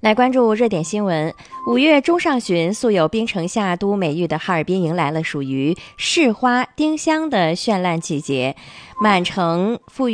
来关注热点新闻。5月中上旬，素有“冰城夏都”美誉的哈尔滨迎来了属于市花丁香的绚烂季节，满城馥